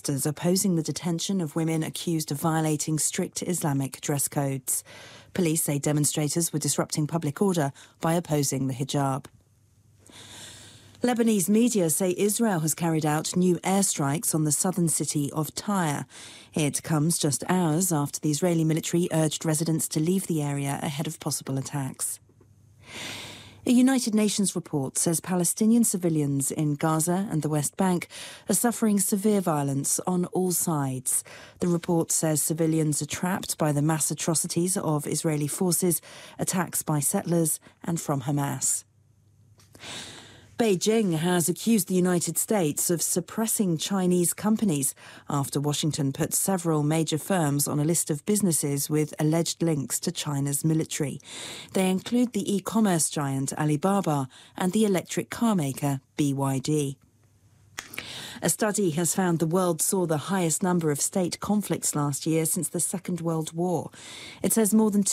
protesters opposing the detention of women accused of violating strict Islamic dress codes. Police say demonstrators were disrupting public order by opposing the hijab. Lebanese media say Israel has carried out new airstrikes on the southern city of Tyre. It comes just hours after the Israeli military urged residents to leave the area ahead of possible attacks. A United Nations report says Palestinian civilians in Gaza and the West Bank are suffering severe violence on all sides. The report says civilians are trapped by the mass atrocities of Israeli forces, attacks by settlers and from Hamas. Beijing has accused the United States of suppressing Chinese companies after Washington put several major firms on a list of businesses with alleged links to China's military. They include the e-commerce giant Alibaba and the electric car maker BYD. A study has found the world saw the highest number of state conflicts last year since the Second World War. It says more than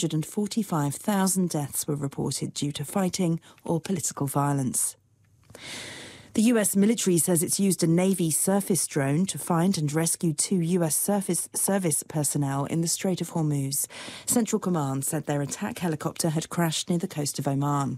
245,000 deaths were reported due to fighting or political violence. The US military says it's used a Navy surface drone to find and rescue 2 US service personnel in the Strait of Hormuz. Central Command said their attack helicopter had crashed near the coast of Oman.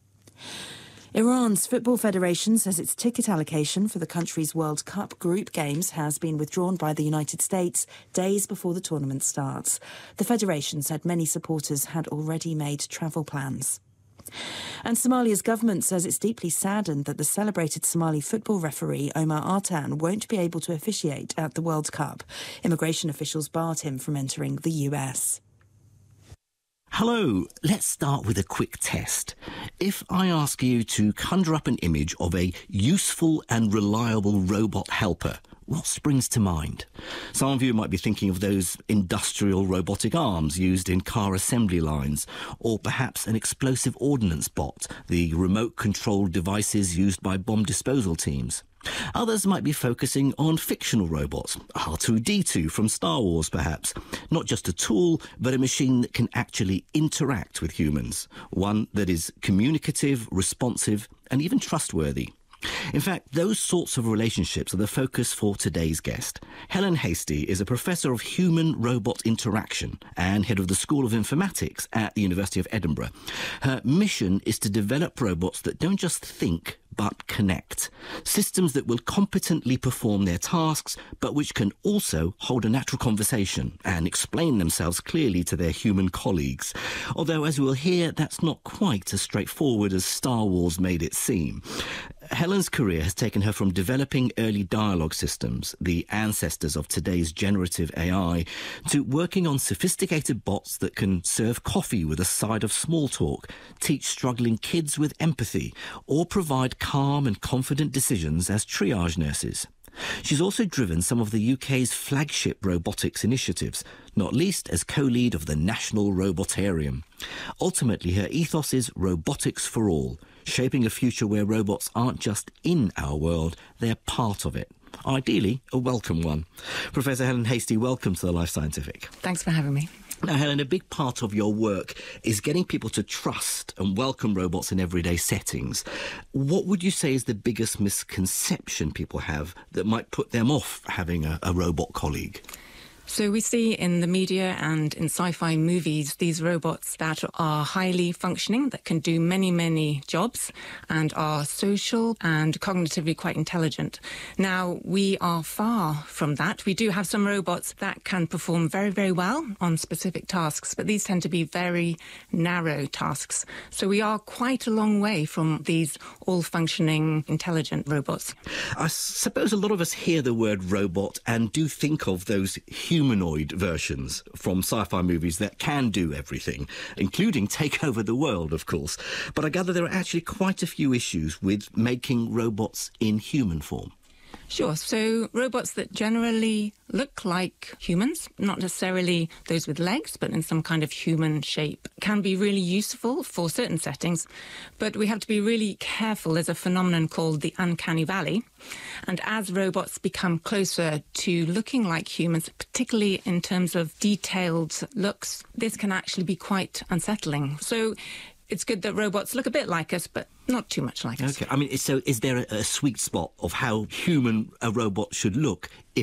Iran's Football Federation says its ticket allocation for the country's World Cup group games has been withdrawn by the United States days before the tournament starts. The federation said many supporters had already made travel plans. And Somalia's government says it's deeply saddened that the celebrated Somali football referee Omar Artan won't be able to officiate at the World Cup. Immigration officials barred him from entering the US. Hello, let's start with a quick test. If I ask you to conjure up an image of a useful and reliable robot helper, what springs to mind? Some of you might be thinking of those industrial robotic arms used in car assembly lines, or perhaps an explosive ordnance bot, the remote-controlled devices used by bomb disposal teams. Others might be focusing on fictional robots, R2-D2 from Star Wars perhaps. Not just a tool, but a machine that can actually interact with humans. One that is communicative, responsive, and even trustworthy. In fact, those sorts of relationships are the focus for today's guest. Helen Hastie is a professor of human-robot interaction and head of the School of Informatics at the University of Edinburgh. Her mission is to develop robots that don't just think, but connect. Systems that will competently perform their tasks, but which can also hold a natural conversation and explain themselves clearly to their human colleagues. Although, as we'll hear, that's not quite as straightforward as Star Wars made it seem. Helen's career has taken her from developing early dialogue systems, the ancestors of today's generative AI, to working on sophisticated bots that can serve coffee with a side of small talk, teach struggling kids with empathy, or provide calm and confident decisions as triage nurses. She's also driven some of the UK's flagship robotics initiatives, not least as co-lead of the National Robotarium. Ultimately, her ethos is robotics for all, shaping a future where robots aren't just in our world, they're part of it. Ideally, a welcome one. Professor Helen Hastie, welcome to the Life Scientific. Thanks for having me. Now, Helen, a big part of your work is getting people to trust and welcome robots in everyday settings. What would you say is the biggest misconception people have that might put them off having a robot colleague? So we see in the media and in sci-fi movies these robots that are highly functioning, that can do many, many jobs and are social and cognitively quite intelligent. Now, we are far from that. We do have some robots that can perform very, very well on specific tasks, but these tend to be very narrow tasks. So we are quite a long way from these all-functioning, intelligent robots. I suppose a lot of us hear the word robot and do think of those humanoid versions from sci-fi movies that can do everything, including take over the world, of course. But I gather there are actually quite a few issues with making robots in human form. Sure. So robots that generally look like humans, not necessarily those with legs, but in some kind of human shape, can be really useful for certain settings. But we have to be really careful. There's a phenomenon called the uncanny valley. And as robots become closer to looking like humans, particularly in terms of detailed looks, this can actually be quite unsettling. So it's good that robots look a bit like us, but not too much like us. Okay. I mean, so is there a sweet spot of how human a robot should look